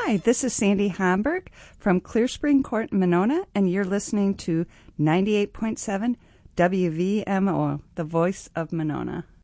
Hi, this is Sandy Hamburg from Clear Spring Court in Monona, and you're listening to 98.7 WVMO, the voice of Monona.